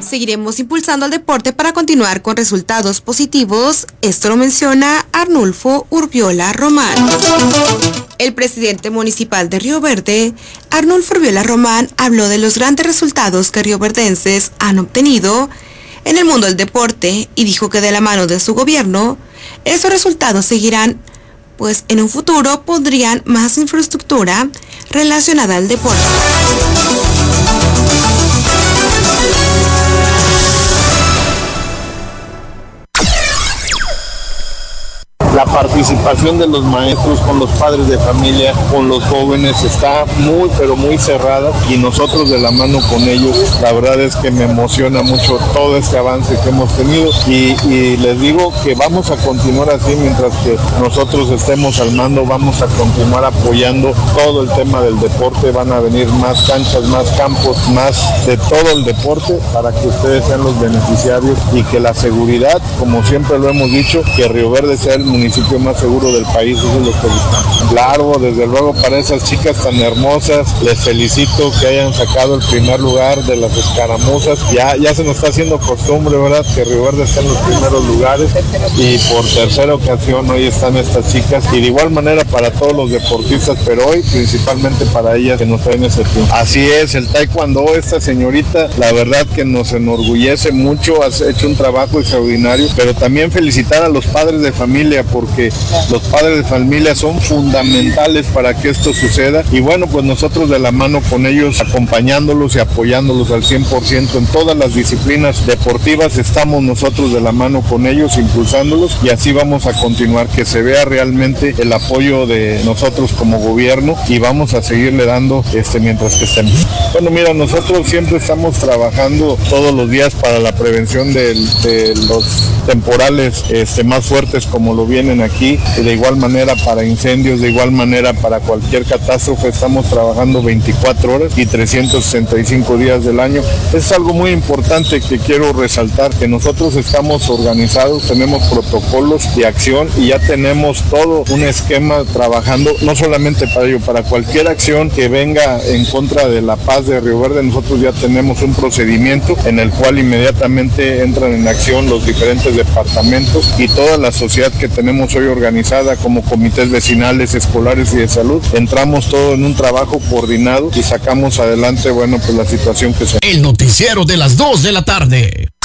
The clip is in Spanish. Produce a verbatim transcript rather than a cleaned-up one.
Seguiremos impulsando al deporte para continuar con resultados positivos. Esto lo menciona Arnulfo Urbiola Román. El presidente municipal de Río Verde, Arnulfo Urbiola Román, habló de los grandes resultados que rioverdenses han obtenido en el mundo del deporte y dijo que de la mano de su gobierno, esos resultados seguirán, pues en un futuro pondrían más infraestructura relacionada al deporte. La participación de los maestros con los padres de familia, con los jóvenes, está muy, pero muy cerrada y nosotros de la mano con ellos, la verdad es que me emociona mucho todo este avance que hemos tenido y, y les digo que vamos a continuar así mientras que nosotros estemos al mando, vamos a continuar apoyando todo el tema del deporte, van a venir más canchas, más campos, más de todo el deporte para que ustedes sean los beneficiarios y que la seguridad, como siempre lo hemos dicho, que Río Verde sea el municipio municipio más seguro del país, eso es lo que buscamos. Claro, desde luego para esas chicas tan hermosas, les felicito que hayan sacado el primer lugar de las escaramuzas, ya, ya se nos está haciendo costumbre, ¿verdad?, que Río Verde está en los primeros lugares y por tercera ocasión hoy están estas chicas y de igual manera para todos los deportistas, pero hoy principalmente para ellas que nos traen ese triunfo. Así es, el taekwondo, esta señorita, la verdad que nos enorgullece mucho, has hecho un trabajo extraordinario, pero también felicitar a los padres de familia porque los padres de familia son fundamentales para que esto suceda y bueno, pues nosotros de la mano con ellos acompañándolos y apoyándolos al cien por ciento en todas las disciplinas deportivas, estamos nosotros de la mano con ellos impulsándolos y así vamos a continuar, que se vea realmente el apoyo de nosotros como gobierno y vamos a seguirle dando este mientras que estemos. Bueno, mira, nosotros siempre estamos trabajando todos los días para la prevención de, de los temporales este, más fuertes como lo vienen aquí, de igual manera para incendios, de igual manera para cualquier catástrofe, estamos trabajando veinticuatro horas y trescientos sesenta y cinco días del año. Es algo muy importante que quiero resaltar, que nosotros estamos organizados, tenemos protocolos de acción y ya tenemos todo un esquema trabajando, no solamente para ello, para cualquier acción que venga en contra de la paz de Río Verde, nosotros ya tenemos un procedimiento en el cual inmediatamente entran en acción los diferentes departamentos y toda la sociedad que tenemos hoy organizada como comités vecinales, escolares y de salud, entramos todo en un trabajo coordinado y sacamos adelante, bueno, pues la situación que se... El noticiero de las dos de la tarde.